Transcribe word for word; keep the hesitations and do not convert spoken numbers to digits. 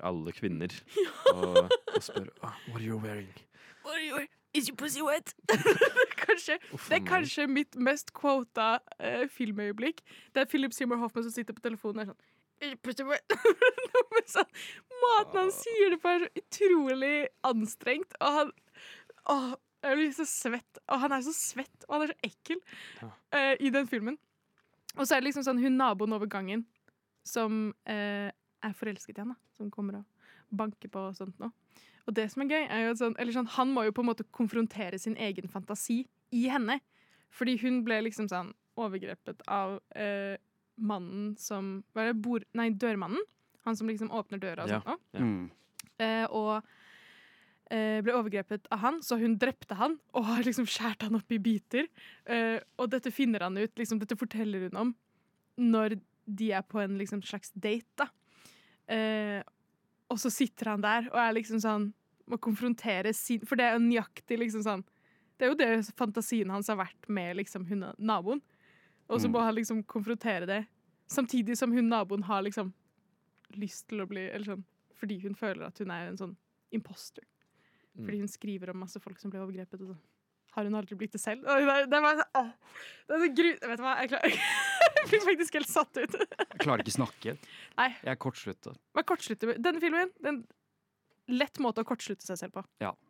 alle kvinner og, og spør oh, what are you wearing? What are you wearing? Is your pussy wet? kanskje, Uff, det er meg. kanskje mitt mest quota uh, filmøyeblikk. Det er Philip Seymour Hoffman som sitter på telefonen og er sånn Is your pussy wet? Men sånn, måten han sier det på er så utrolig anstrengt, og han åh, jeg blir så svett, og han er så svett, og han er så ekkel Ja. uh, i den filmen. Og så er det liksom sånn hun naboen over gangen som uh, er forelsket i han, da, som kommer og banker på og sånt nå. Og det som er gøy, er jo at sånn, eller sånn, han må jo på en måte konfrontere sin egen fantasi i henne. Fordi hun ble liksom sånn overgrepet av eh, mannen som Hva er det? Bord, nei, dørmannen. Han som liksom åpner døra og Ja. sånt nå. Ja. Mm. Eh, og eh, ble overgrepet av han, så hun drepte han og har liksom skjært han opp i biter. Eh, og dette finner han ut, liksom, dette forteller hun om når de er på en liksom slags date, da. Eh, og så sitter han der og er liksom sånn må konfrontere sin For det er jo nøyaktig liksom sånn det er jo det fantasien hans har vært med liksom hun naboen. Og så må han liksom konfrontere det samtidig som hun naboen har liksom lyst til å bli eller sånn, fordi hun føler at hun er en sånn imposter. Fordi hun skriver om masse folk som ble overgrepet, og så har hun aldri blitt det selv. Og det, det var åh, det er så gru... Vet du hva, jeg, klarer, jeg blir faktisk helt satt ut. Jeg klarer ikke snakke. Nei. Jeg er kortsluttet. Hva kortslutter Denne filmen, den lett måte å kortslutte seg selv på. Ja.